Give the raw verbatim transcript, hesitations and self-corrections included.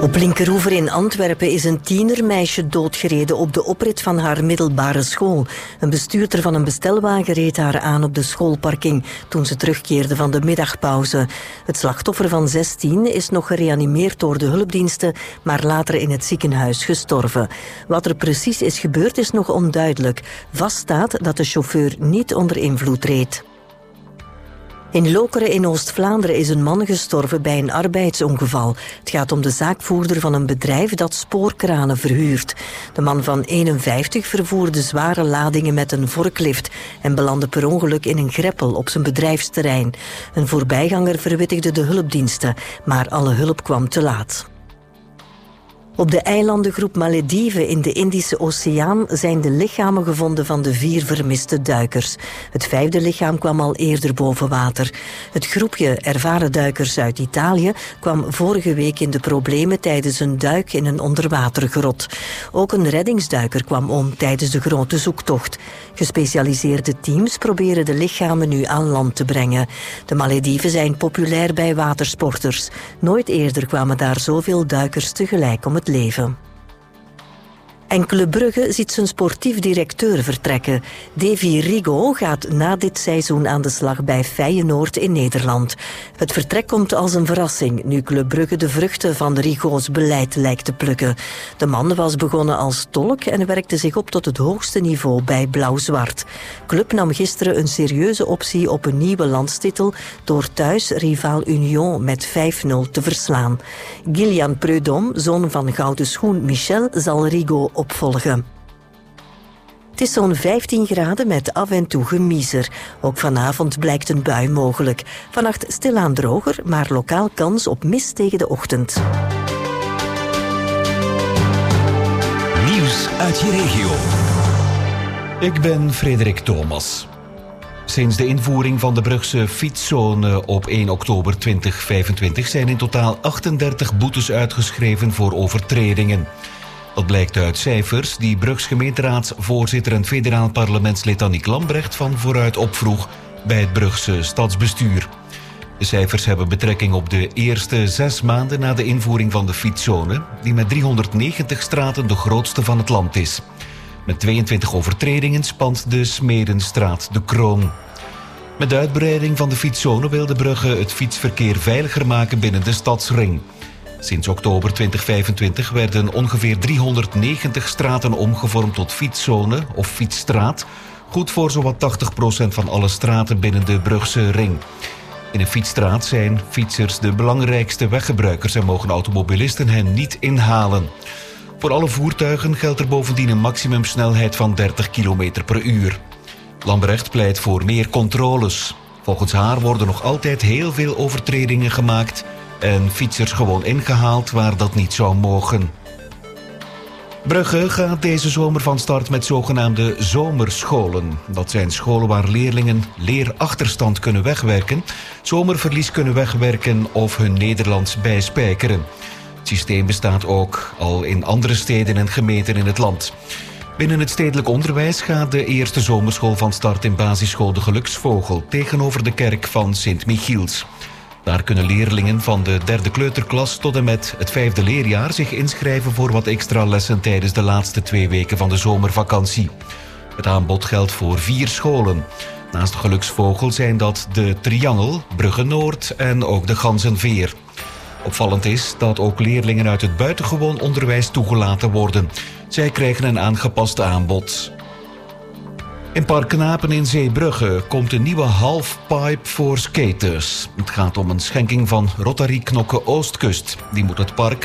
Op Linkeroever in Antwerpen is een tienermeisje doodgereden op de oprit van haar middelbare school. Een bestuurder van een bestelwagen reed haar aan op de schoolparking toen ze terugkeerde van de middagpauze. Het slachtoffer van zestien is nog gereanimeerd door de hulpdiensten, maar later in het ziekenhuis gestorven. Wat er precies is gebeurd is nog onduidelijk. Vaststaat dat de chauffeur niet onder invloed reed. In Lokeren in Oost-Vlaanderen is een man gestorven bij een arbeidsongeval. Het gaat om de zaakvoerder van een bedrijf dat spoorkranen verhuurt. De man van eenenvijftig vervoerde zware ladingen met een vorklift en belandde per ongeluk in een greppel op zijn bedrijfsterrein. Een voorbijganger verwittigde de hulpdiensten, maar alle hulp kwam te laat. Op de eilandengroep Malediven in de Indische Oceaan zijn de lichamen gevonden van de vier vermiste duikers. Het vijfde lichaam kwam al eerder boven water. Het groepje ervaren duikers uit Italië kwam vorige week in de problemen tijdens een duik in een onderwatergrot. Ook een reddingsduiker kwam om tijdens de grote zoektocht. Gespecialiseerde teams proberen de lichamen nu aan land te brengen. De Malediven zijn populair bij watersporters. Nooit eerder kwamen daar zoveel duikers tegelijk om het leven. En Club Brugge ziet zijn sportief directeur vertrekken. Davy Rigo gaat na dit seizoen aan de slag bij Feyenoord in Nederland. Het vertrek komt als een verrassing, nu Club Brugge de vruchten van Rigo's beleid lijkt te plukken. De man was begonnen als tolk en werkte zich op tot het hoogste niveau bij Blauw-Zwart. Club nam gisteren een serieuze optie op een nieuwe landstitel door thuis rivaal Union met vijf nul te verslaan. Gillian Prudhomme, zoon van gouden schoen Michel, zal Rigo opvolgen. Het is zo'n vijftien graden met af en toe gemiezer. Ook vanavond blijkt een bui mogelijk. Vannacht stilaan droger, maar lokaal kans op mist tegen de ochtend. Nieuws uit je regio. Ik ben Frederik Thomas. Sinds de invoering van de Brugse fietszone op één oktober tweeduizend vijfentwintig zijn in totaal achtendertig boetes uitgeschreven voor overtredingen. Dat blijkt uit cijfers die Brugs gemeenteraadsvoorzitter en federaal parlementslid Annick Lambrecht van vooruit opvroeg bij het Brugse stadsbestuur. De cijfers hebben betrekking op de eerste zes maanden na de invoering van de fietszone, die met driehonderdnegentig straten de grootste van het land is. Met tweeëntwintig overtredingen spant de Smedenstraat de kroon. Met de uitbreiding van de fietszone wil de Brugge het fietsverkeer veiliger maken binnen de stadsring. Sinds oktober tweeduizend vijfentwintig werden ongeveer driehonderdnegentig straten omgevormd tot fietszone of fietsstraat, goed voor zowat tachtig procent van alle straten binnen de Brugse ring. In een fietsstraat zijn fietsers de belangrijkste weggebruikers en mogen automobilisten hen niet inhalen. Voor alle voertuigen geldt er bovendien een maximumsnelheid van dertig kilometer per uur. Lambrecht pleit voor meer controles. Volgens haar worden nog altijd heel veel overtredingen gemaakt en fietsers gewoon ingehaald waar dat niet zou mogen. Brugge gaat deze zomer van start met zogenaamde zomerscholen. Dat zijn scholen waar leerlingen leerachterstand kunnen wegwerken, zomerverlies kunnen wegwerken of hun Nederlands bijspijkeren. Het systeem bestaat ook al in andere steden en gemeenten in het land. Binnen het stedelijk onderwijs gaat de eerste zomerschool van start in basisschool De Geluksvogel tegenover de kerk van Sint-Michiels. Daar kunnen leerlingen van de derde kleuterklas tot en met het vijfde leerjaar zich inschrijven voor wat extra lessen tijdens de laatste twee weken van de zomervakantie. Het aanbod geldt voor vier scholen. Naast De Geluksvogel zijn dat de Triangel, Brugge Noord en ook de Ganzenveer. Opvallend is dat ook leerlingen uit het buitengewoon onderwijs toegelaten worden. Zij krijgen een aangepast aanbod. In Park Knapen in Zeebrugge komt een nieuwe halfpipe voor skaters. Het gaat om een schenking van Rotary Knokke Oostkust. Die moet het park